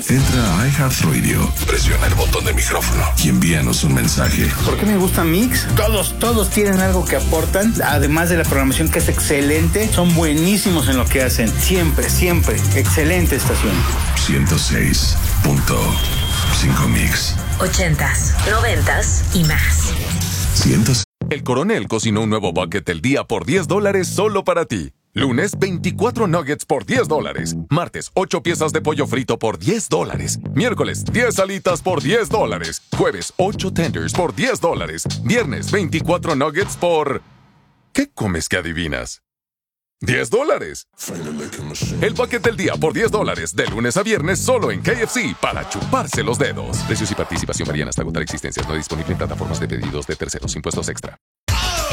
Entra a iHeartRadio, presiona el botón de micrófono y envíanos un mensaje. ¿Por qué me gusta Mix? Todos tienen algo que aportan, además de la programación que es excelente, son buenísimos en lo que hacen. Siempre, excelente estación. 106.5 Mix. 80s, 90s y más. 106. El Coronel cocinó un nuevo bucket del día por $10 solo para ti. Lunes, 24 nuggets por $10. Martes, 8 piezas de pollo frito por $10. Miércoles, 10 alitas por $10. Jueves, 8 tenders por $10. Viernes, 24 nuggets por... ¿Qué comes que adivinas? $10. El bucket del día por $10, de lunes a viernes solo en KFC, para chuparse los dedos. Precios y participación varían hasta agotar existencias. No disponible en plataformas de pedidos de terceros. Impuestos extra.